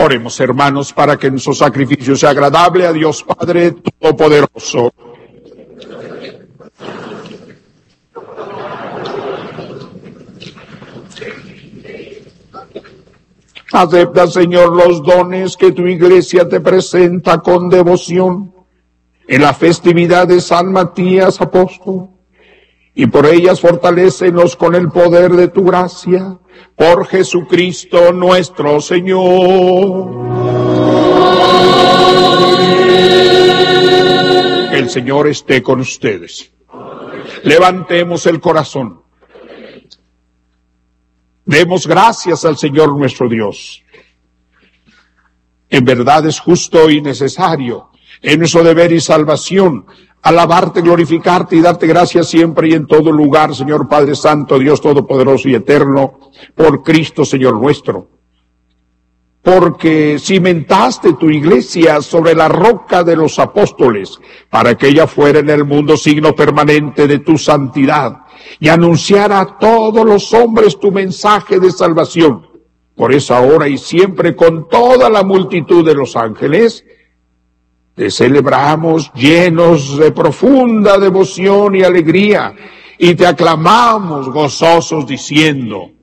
Oremos, hermanos, para que nuestro sacrificio sea agradable a Dios Padre Todopoderoso. Acepta, Señor, los dones que tu Iglesia te presenta con devoción en la festividad de San Matías Apóstol, y por ellas fortalécenos con el poder de tu gracia, por Jesucristo nuestro Señor. El Señor esté con ustedes. Levantemos el corazón. Demos gracias al Señor nuestro Dios. En verdad es justo y necesario, en nuestro deber y salvación, alabarte, glorificarte y darte gracias siempre y en todo lugar, Señor Padre Santo, Dios Todopoderoso y Eterno, por Cristo, Señor nuestro. Porque cimentaste tu iglesia sobre la roca de los apóstoles, para que ella fuera en el mundo signo permanente de tu santidad, y anunciara a todos los hombres tu mensaje de salvación. Por eso ahora y siempre con toda la multitud de los ángeles, te celebramos llenos de profunda devoción y alegría, y te aclamamos gozosos diciendo: